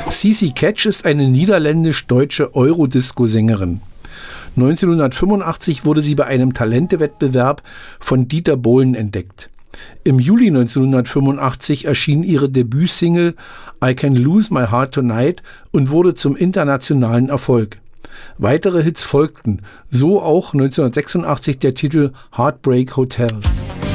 Cici Catch ist eine niederländisch-deutsche Eurodisco-Sängerin. 1985 wurde sie bei einem Talentewettbewerb von Dieter Bohlen entdeckt. Im Juli 1985 erschien ihre Debütsingle I Can Lose My Heart Tonight und wurde zum internationalen Erfolg. Weitere Hits folgten, so auch 1986 der Titel Heartbreak Hotel.